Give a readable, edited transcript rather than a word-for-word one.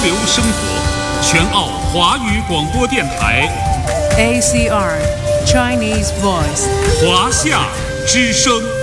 流生活，全澳华语广播电台 ACR Chinese Voice 华夏之声。